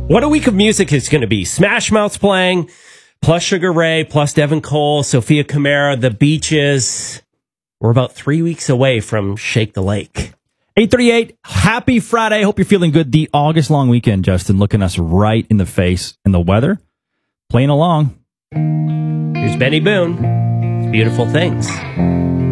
What a week of music is going to be. Smash Mouth's playing, plus Sugar Ray, plus Devin Cole, Sophia Kamara, The Beaches. We're about 3 weeks away from Shake the Lake. 8:38, happy Friday. Hope you're feeling good. The August long weekend, Justin, looking us right in the face. And the weather, playing along. Here's Benny Boone. Beautiful Things.